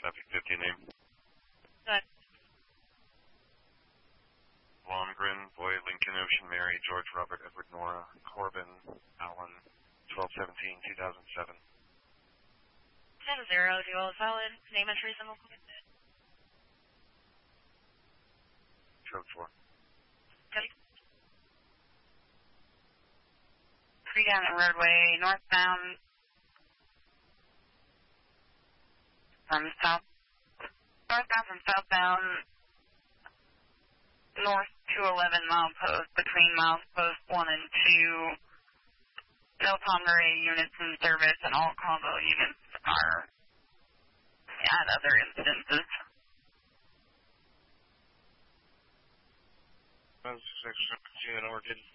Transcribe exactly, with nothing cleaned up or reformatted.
Traffic fifty name. Good. Longren, Boyd, Lincoln, Ocean, Mary, George, Robert, Edward, Nora, Corbin, Allen, twelve seventeen two thousand seven. ten zero, dual solid. Name entry symbol. Code four. Good. Three down the roadway, northbound from south, northbound from southbound, north two eleven mile post, between miles post one and two. No Pomeray units in service, and all combo units are at other instances. Six, six, six, Orchid.